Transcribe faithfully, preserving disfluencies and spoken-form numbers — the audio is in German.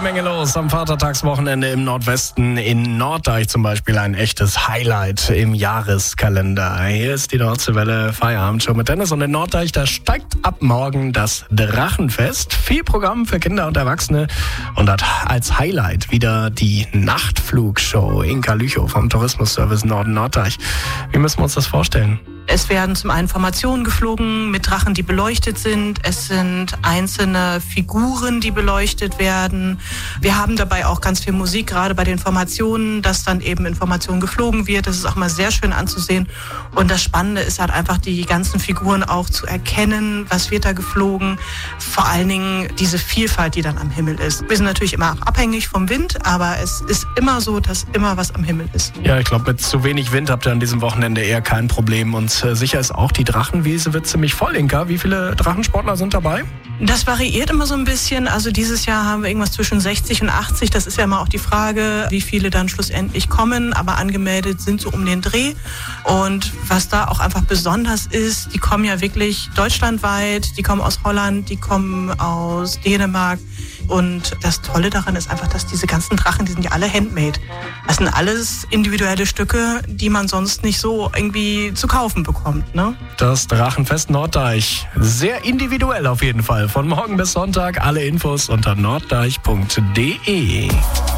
Menge los am Vatertagswochenende im Nordwesten. In Norddeich zum Beispiel ein echtes Highlight im Jahreskalender. Hier ist die Deutsche Welle Feierabendshow mit Dennis. Und in Norddeich, da steigt ab morgen das Drachenfest. Viel Programm für Kinder und Erwachsene. Und hat als Highlight wieder die Nachtflugshow. Inka Lüchow vom Tourismusservice Norden Norddeich. Wie müssen wir uns das vorstellen? Es werden zum einen Formationen geflogen mit Drachen, die beleuchtet sind. Es sind einzelne Figuren, die beleuchtet werden. Wir haben dabei auch ganz viel Musik, gerade bei den Formationen, dass dann eben in Formationen geflogen wird. Das ist auch mal sehr schön anzusehen. Und das Spannende ist halt einfach, die ganzen Figuren auch zu erkennen. Was wird da geflogen? Vor allen Dingen diese Vielfalt, die dann am Himmel ist. Wir sind natürlich immer auch abhängig vom Wind, aber es ist immer so, dass immer was am Himmel ist. Ja, ich glaube, mit zu wenig Wind habt ihr an diesem Wochenende eher kein Problem. Und sicher ist auch, die Drachenwiese wird ziemlich voll, Inka. Wie viele Drachensportler sind dabei? Das variiert immer so ein bisschen. Also dieses Jahr haben wir irgendwas zwischen sechzig und achtzig. Das ist ja immer auch die Frage, wie viele dann schlussendlich kommen. Aber angemeldet sind so um den Dreh. Und was da auch einfach besonders ist, die kommen ja wirklich deutschlandweit. Die kommen aus Holland, die kommen aus Dänemark. Und das Tolle daran ist einfach, dass diese ganzen Drachen, die sind ja alle handmade. Das sind alles individuelle Stücke, die man sonst nicht so irgendwie zu kaufen bekommt, ne? Das Drachenfest Norddeich. Sehr individuell auf jeden Fall. Von morgen bis Sonntag alle Infos unter norddeich punkt de.